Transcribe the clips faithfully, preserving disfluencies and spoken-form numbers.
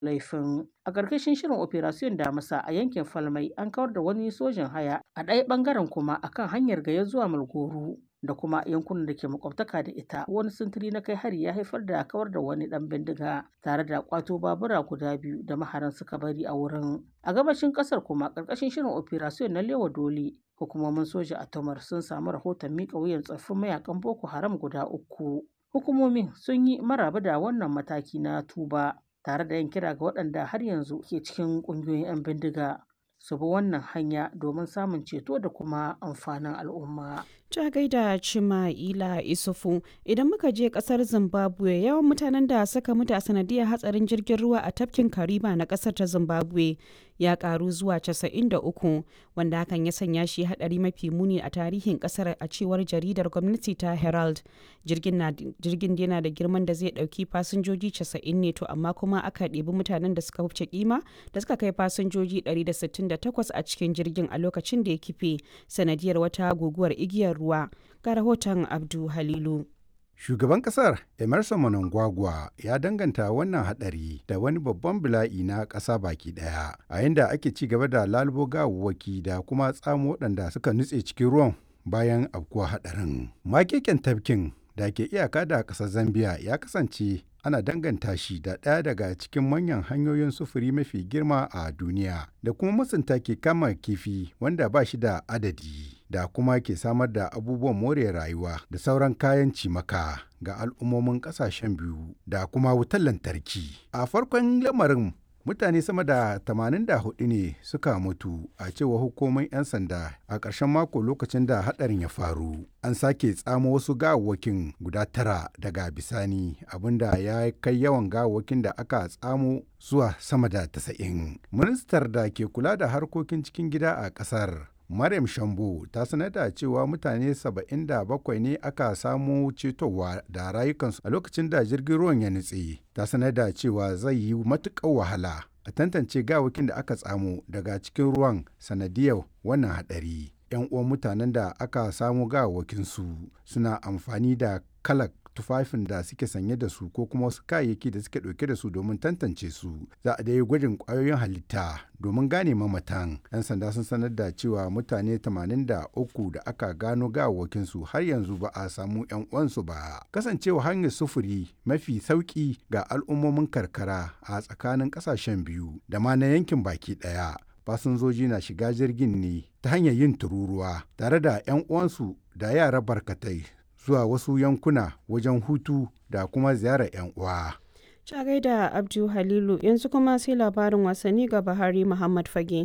laifin. A ƙarƙashin shirin Operation Damisa a yankin Falmai an kawar da wani sojin haya a ɗaya ɓangaren kuma akan hanyar Gaya zuwa Malgoro da kuma yankunan da ke makwabtaka da ita. Wani sintiri na kai hari ya haifar da kawar da wani ɗan bindiga tare da ƙwato babura guda biyu da maharan suka bari a wurin. A gabashin ƙasar kuma ƙarƙashin shirin Operation na Lewa Dole hukumomin soja a Tomar sun samu rahoton miƙa wuyan tsoffin mayakan Boko Haram guda uku. Hukumomin sun yi maraba da wannan mataki na tuba tare da yin kira ga waɗanda har yanzu ke cikin ƙungiyoyin 'yan bindiga su bi wannan hanya domin samun ceto da kuma amfanin al'umma. Ta gaida Cima'ila Isufu. Idan muka je kasar Zimbabwe, yawan mutanen da suka mutu a sanadiyar hatsarin jirgin ruwa a tafkin Kariba na kasar ta Zimbabwe ya karu zuwa casa'in da uku, wanda hakan ya sanya shi hadari mafi muni a tarihin kasar a cewar jaridar gwamnati ta Herald. Jirgin yana da girman da zai dauki fasinjoji casa'in ne, to amma kuma aka ɗebi mutanen da suka wuce kima da suka kai fasinjoji ɗari da sittin da takwas a cikin jirgin a lokacin da ya kife sanadiyar wata guguwar igiyar ruwa. Ga rahoton Abdu Halilu. Shugaban kasar Emerson Mnangagwa ya danganta wannan hadari da wani babban bala'i na ƙasa baki ɗaya, a yanda ake ci gaba da lalubo gawawwaki da kuma tsamo waɗanda suka nutse cikin ruwan bayan afkuwa hadarin. Makeken tafkin da ke iyaka da ƙasar Zambia ya kasance ana danganta shi da ɗaya daga cikin manyan hanyoyin sufuri mafi girma a duniya da kuma masunta ke kama kifi wanda ba shi da adadi da kuma ke samar da abubuwan more rayuwa da sauran kayan cimaka ga al'ummomin ƙasashen biyu da kuma wutar lantarki. A farkon lamarin mutane sama da tamanin da hudu ne suka mutu a cewa hukumomin 'yan sanda a ƙarshen mako lokacin da haɗarin ya faru. An sake tsamo wasu gawawwakin guda tara daga bisani, abinda ya kai yawan gawawwakin da aka tsamo zuwa sama da tasa'in. Ministar da ke kula da harkokin cikin gida a ƙasar Maryam Shambo ta sanar da cewa mutane saba'in da bakwai ne aka samu cetowa da rayukansu a lokacin da jirgin ruwan ya nutse. Ta sanar da cewa zai yi matuƙar wahala a tantance gawakin da aka tsamo daga cikin ruwan sanadiyar wannan haɗari. 'Yan uwan mutanen da aka samu gawakinsu suna amfani da kalak tufafin da suke sanye da su ko kuma wasu kayayyaki da suke ɗauke da su domin tantance su. Za a dai gwajin ƙwayoyin halitta domin gane mamatan. 'Yan sanda sun sanar da cewa mutane tamanin da uku da aka gano gawawakin su har yanzu ba a samu 'yan uwansu ba. Kasancewa hanyar sufuri mafi sauki ga al'ummomin karkara a tsakanin ƙasashen biyu da ma na yankin baki ɗaya. Fasinjoji na shiga jirgin ne ta hanyar yin tururuwa tare da 'yan uwansu da yara barkatai zuwa wasu yankuna wajen hutu da kuma ziyarar 'yan uwa. Ta gaida Abdu Halilu. Yanzu kuma sai labarin wasanni ga Bahari Muhammad Fage.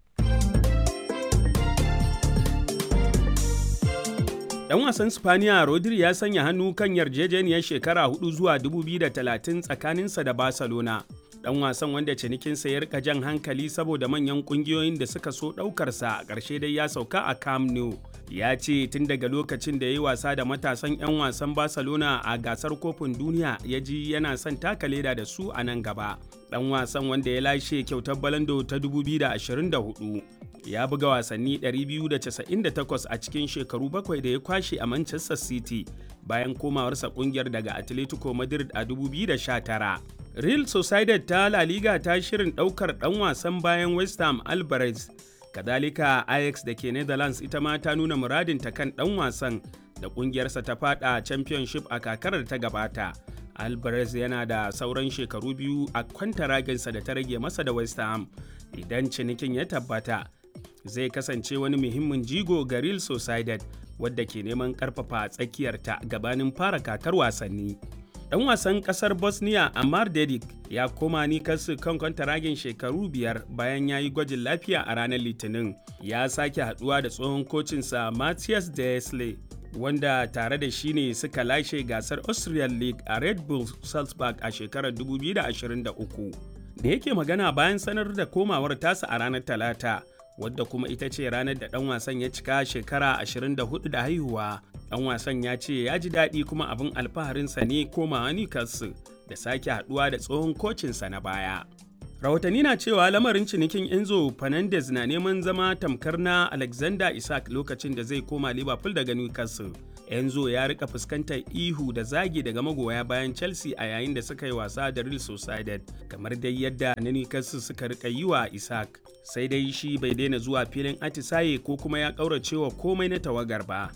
Dan wasan Spaniya Rodri ya sanya hannu kan yarjejeniyar shekara hudu zuwa dubu biyu da talatin tsakaninsa da Barcelona. Dan wasan wanda cinikinsa ya rika jan hankali saboda manyan kungiyoyin da suka so daukarsa a ƙarshe dai ya sauka a Camp Nou. Ya ce tun daga lokacin da ya yi wasa da matasan 'yan wasan Barcelona a gasar kofin duniya ya ji yana son taka leda da su a nan gaba. Dan wasan wanda ya lashe kyautar Balando ta dubu biyu da ashirin da hudu ya buga wasanni ɗari biyu da casa'in da takwas a cikin shekaru bakwai da ya kwashe a Manchester City bayan komawarsa kungiyar daga Atletico Madrid a dubu biyu da sha tara. Real Sociedad ta La Liga ta shirin ɗaukar ɗan wasan bayan West Ham Alvarez. Kadalika Ajax da ke Netherlands ita ma ta nuna muradinta kan ɗan wasan da ƙungiyarsa ta fada Championship a kakarar ta gabata. Alvarez yana da sauran shekaru biyu a kwantaraginsa da ta rage masa da West Ham. Idan cinikin ya tabbata, zai kasance wani muhimmin jigo ga Real Sociedad wadda ke neman ƙarfafa tsakiyarta gabanin fara kakar wasanni. Ɗan wasan ƙasar Bosnia Amar Dedic ya koma Newcastle kan kwantaragin shekaru biyar bayan ya yi gwajin lafiya a ranar Litinin. Ya sake haɗuwa da tsohon kocinsa Matthias Desley, wanda tare da shi ne suka lashe gasar Austrian League a Red Bull Salzburg a shekarar dubu biyu da ashirin da uku. Da yake magana bayan sanar da komawar tasa a ranar Talata, wadda kuma ita ce ranar da ɗan wasan ya cika shekara ashirin da hudu da haihuwa. Ɗan wasan ya ce ya ji daɗi kuma abin alfaharinsa ne komawa Newcastle da sake haɗuwa da tsohon kocinsa na baya. Rahotanni na cewa lamarin cinikin Enzo Fernandez na neman zama tamkar na Alexander Isak lokacin da zai koma Liverpool daga Newcastle. Enzo ya rika fuskantar ihu da zagi daga magoya bayan Chelsea a yayin da suka yi wasa da Real Sociedad, kamar dai yadda na Newcastle suka rika yi wa Isaac. Sai dai shi bai daina zuwa filin atisaye ko kuma ya ƙauracewa komai na tawagar ba.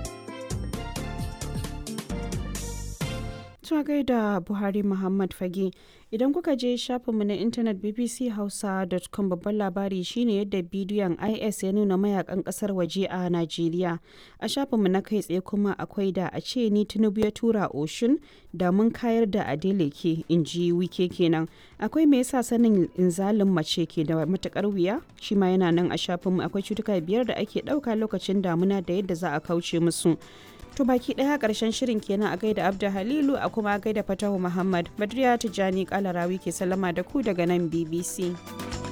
Ta gaida Buhari Muhammad Fage. Idan kuka je shafinmu na intanet b b c hausa dot com, babban labari shine yadda bidiyon I S ya nuna mayakan kasar waje a Najeriya. A shafinmu na kai tsaye kuma akwai da a ce ni Tinubu ya tura Oshun da mun kayar da Adeleke, in ji Wike kenan. Akwai me yasa sanin inzalin mace ke da matukar wuya? Shi ma yana nan a shafinmu. Akwai cutuka biyar da ake ɗauka lokacin damuna da yadda za a kauce musu. To baki daya karshen shirin kenan, a gaida Abda Halilu, a kuma gaida Fatahu Muhammad. Badriya Tijjani Kalarawi ke sallama da ku daga nan B B C.